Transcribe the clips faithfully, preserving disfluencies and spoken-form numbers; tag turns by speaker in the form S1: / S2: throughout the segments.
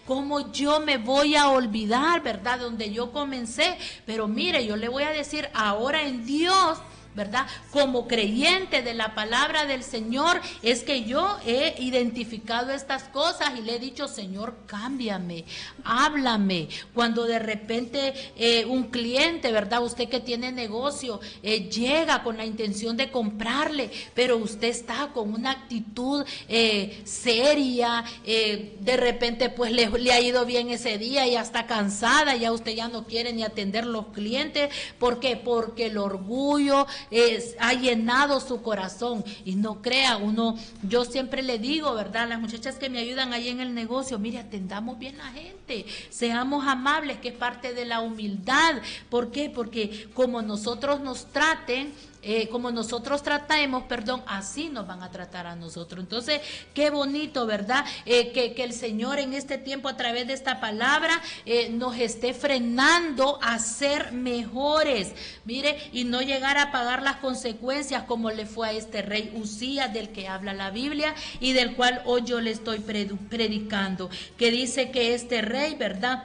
S1: ¿cómo yo me voy a olvidar, verdad? Donde yo comencé. Pero mire, yo le voy a decir, ahora en Dios, ¿verdad? Como creyente de la palabra del Señor, es que yo he identificado estas cosas y le he dicho, Señor, cámbiame, háblame. Cuando de repente eh, un cliente, ¿verdad? Usted que tiene negocio, eh, llega con la intención de comprarle, pero usted está con una actitud eh, seria, eh, de repente pues le, le ha ido bien ese día y ya está cansada, ya usted ya no quiere ni atender los clientes. ¿Por qué? Porque el orgullo Es, ha llenado su corazón. Y no crea, uno, yo siempre le digo, ¿verdad? Las muchachas que me ayudan ahí en el negocio, mire, atendamos bien a la gente, seamos amables, que es parte de la humildad. ¿Por qué? Porque como nosotros nos traten, Eh, como nosotros tratemos, perdón, así nos van a tratar a nosotros. Entonces, qué bonito, ¿verdad? Eh, que, que el Señor en este tiempo, a través de esta palabra, eh, nos esté frenando a ser mejores, mire, y no llegar a pagar las consecuencias como le fue a este rey Usías, del que habla la Biblia y del cual hoy yo le estoy predicando, que dice que este rey, ¿verdad?,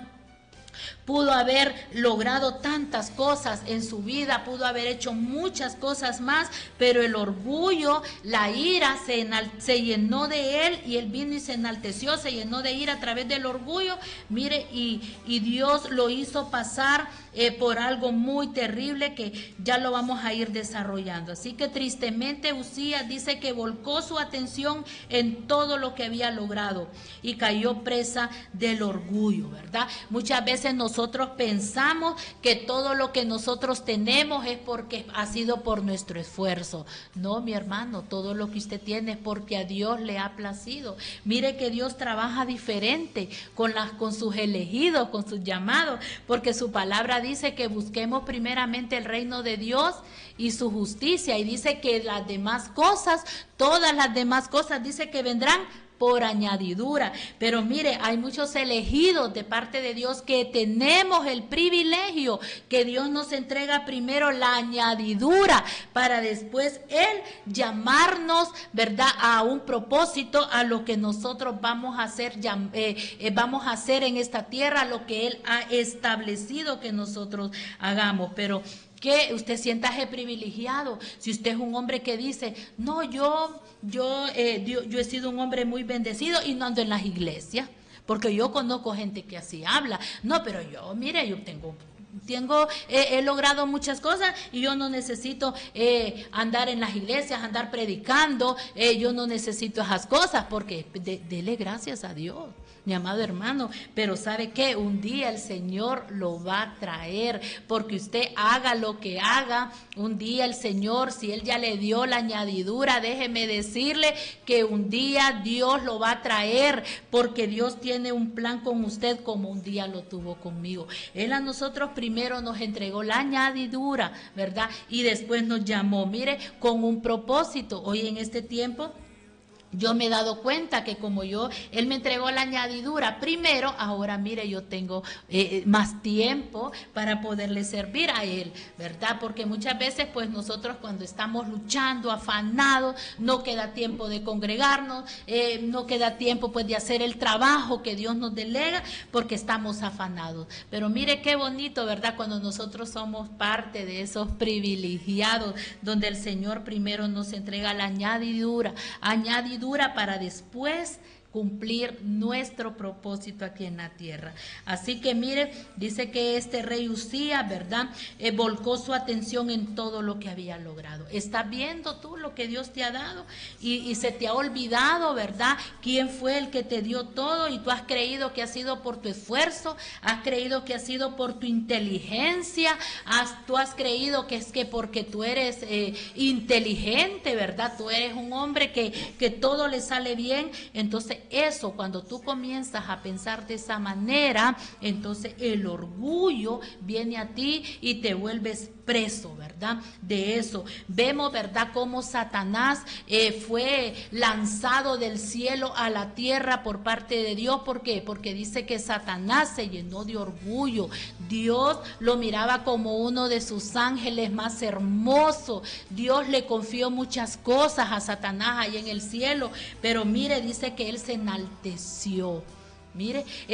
S1: pudo haber logrado tantas cosas en su vida, pudo haber hecho muchas cosas más, pero el orgullo, la ira se, enal- se llenó de él, y él vino y se enalteció, se llenó de ira a través del orgullo, mire, y, y Dios lo hizo pasar eh, por algo muy terrible que ya lo vamos a ir desarrollando. Así que tristemente Usías dice que volcó su atención en todo lo que había logrado y cayó presa del orgullo, ¿verdad? Muchas veces nosotros Nosotros pensamos que todo lo que nosotros tenemos es porque ha sido por nuestro esfuerzo. No, mi hermano, todo lo que usted tiene es porque a Dios le ha placido. Mire que Dios trabaja diferente con, las, con sus elegidos, con sus llamados, porque su palabra dice que busquemos primeramente el reino de Dios y su justicia, y dice que las demás cosas, todas las demás cosas, dice que vendrán por añadidura. Pero mire, hay muchos elegidos de parte de Dios que tenemos el privilegio que Dios nos entrega primero la añadidura para después Él llamarnos, ¿verdad?, a un propósito, a lo que nosotros vamos a hacer, eh, eh, vamos a hacer en esta tierra, lo que Él ha establecido que nosotros hagamos. Pero que usted siéntase privilegiado si usted es un hombre que dice, no, yo, yo, eh, yo, yo he sido un hombre muy bendecido y no ando en las iglesias, porque yo conozco gente que así habla. No, pero yo, mire, yo tengo... Tengo, eh, he logrado muchas cosas y yo no necesito eh, andar en las iglesias, andar predicando, eh, yo no necesito esas cosas, porque de, dele gracias a Dios, mi amado hermano. Pero ¿sabe qué? Un día el Señor lo va a traer, porque usted haga lo que haga, un día el Señor, si Él ya le dio la añadidura, déjeme decirle que un día Dios lo va a traer, porque Dios tiene un plan con usted como un día lo tuvo conmigo. Él a nosotros primero nos entregó la añadidura, ¿verdad? Y después nos llamó, mire, con un propósito. Hoy en este tiempo yo me he dado cuenta que como yo, Él me entregó la añadidura primero, ahora mire, yo tengo eh, más tiempo para poderle servir a Él, ¿verdad? Porque muchas veces pues nosotros cuando estamos luchando, afanados, no queda tiempo de congregarnos, eh, no queda tiempo pues de hacer el trabajo que Dios nos delega, porque estamos afanados. Pero mire qué bonito, ¿verdad? Cuando nosotros somos parte de esos privilegiados, donde el Señor primero nos entrega la añadidura, añadidura para después cumplir nuestro propósito aquí en la tierra. Así que mire, dice que este rey Usías, ¿verdad?, Eh, volcó su atención en todo lo que había logrado. ¿Estás viendo tú lo que Dios te ha dado? Y, y se te ha olvidado, ¿verdad?, quién fue el que te dio todo, y tú has creído que ha sido por tu esfuerzo, has creído que ha sido por tu inteligencia, has, tú has creído que es que porque tú eres eh, inteligente, ¿verdad?, tú eres un hombre que, que todo le sale bien. Entonces eso, cuando tú comienzas a pensar de esa manera, entonces el orgullo viene a ti y te vuelves preso, ¿verdad? De eso. Vemos, ¿verdad?, cómo Satanás eh, fue lanzado del cielo a la tierra por parte de Dios. ¿Por qué? Porque dice que Satanás se llenó de orgullo. Dios lo miraba como uno de sus ángeles más hermosos. Dios le confió muchas cosas a Satanás ahí en el cielo, pero mire, dice que él se enalteció. Mire,